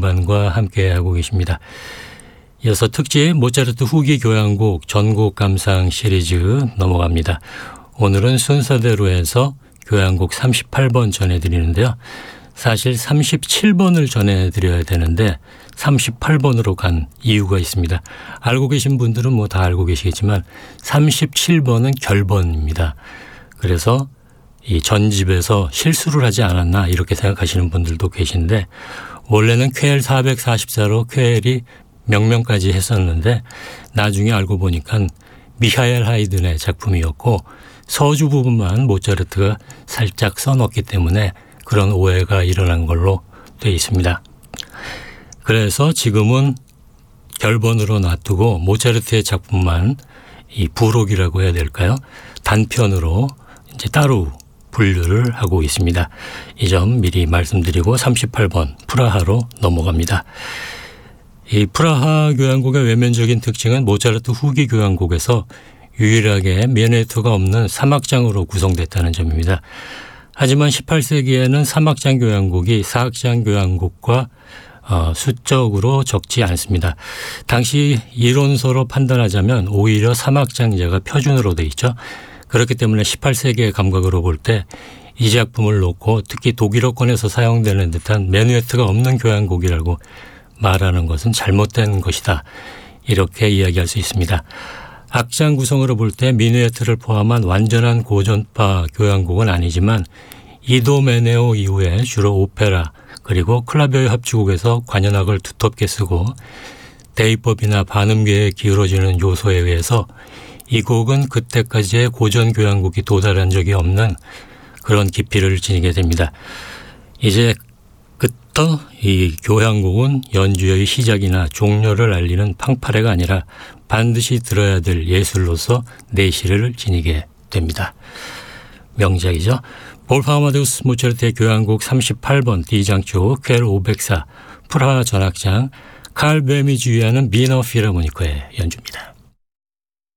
음반과 함께하고 계십니다. 이어서 특집 모차르트 후기 교향곡 전곡 감상 시리즈 넘어갑니다. 오늘은 순서대로 해서 교향곡 38번 전해드리는데요. 사실 37번을 전해드려야 되는데 38번으로 간 이유가 있습니다. 알고 계신 분들은 뭐 다 알고 계시겠지만 37번은 결번입니다. 그래서 이 전집에서 실수를 하지 않았나 이렇게 생각하시는 분들도 계신데 원래는 쾌엘 444로 쾌엘이 명명까지 했었는데 나중에 알고 보니까 미하엘 하이든의 작품이었고 서주 부분만 모차르트가 살짝 써놓기 때문에 그런 오해가 일어난 걸로 되어 있습니다. 그래서 지금은 결번으로 놔두고 모차르트의 작품만 이 부록이라고 해야 될까요? 단편으로 이제 따로 분류를 하고 있습니다. 이 점 미리 말씀드리고 38번 프라하로 넘어갑니다. 이 프라하 교향곡의 외면적인 특징은 모차르트 후기 교향곡에서 유일하게 미네토가 없는 3악장으로 구성됐다는 점입니다. 하지만 18세기에는 3악장 교향곡이 4악장 교향곡과 수적으로 적지 않습니다. 당시 이론서로 판단하자면 오히려 3악장제가 표준으로 돼 있죠. 그렇기 때문에 18세기의 감각으로 볼 때 이 작품을 놓고 특히 독일어권에서 사용되는 듯한 메누에트가 없는 교향곡이라고 말하는 것은 잘못된 것이다. 이렇게 이야기할 수 있습니다. 악장 구성으로 볼 때 미누에트를 포함한 완전한 고전파 교향곡은 아니지만 이도메네오 이후에 주로 오페라 그리고 클라베오 합주곡에서 관현악을 두텁게 쓰고 대입법이나 반음계에 기울어지는 요소에 의해서 이 곡은 그때까지의 고전 교향곡이 도달한 적이 없는 그런 깊이를 지니게 됩니다. 이제 그때 이 교향곡은 연주의 시작이나 종료를 알리는 팡파레가 아니라 반드시 들어야 될 예술로서 내실을 지니게 됩니다. 명작이죠. 볼프강 아마데우스 모차르트의 교향곡 38번 D장조 퀘르 504 프라하 전악장 칼 베미 주의하는 비너 필하모니커의 연주입니다.